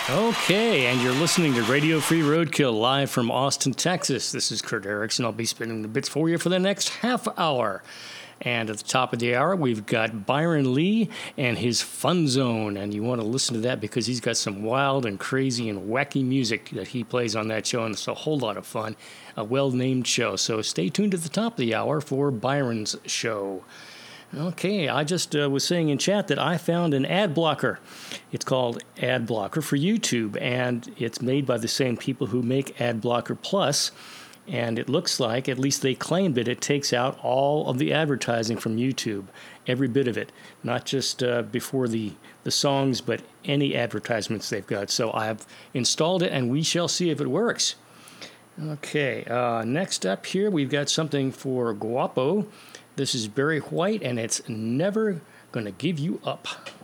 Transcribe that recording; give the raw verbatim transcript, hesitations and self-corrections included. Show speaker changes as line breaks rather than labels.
Okay, and you're listening to Radio Free Roadkill live from Austin, Texas. This is Kurt Erickson. I'll be spinning the bits for you for the next half hour. And at the top of the hour, we've got Byron Lee and his Fun Zone. And you want to listen to that because he's got some wild and crazy and wacky music that he plays on that show, and it's a whole lot of fun. A well-named show. So stay tuned at the top of the hour for Byron's show. Okay, I just uh, was saying in chat that I found an ad blocker. It's called Ad Blocker for YouTube, and it's made by the same people who make Ad Blocker Plus. And it looks like, at least they claimed it, it takes out all of the advertising from YouTube, every bit of it, not just uh, before the, the songs, but any advertisements they've got. So I've installed it, and we shall see if it works. Okay, uh, next up here, we've got something for Guapo. This is Barry White, and it's Never Gonna Give You Up.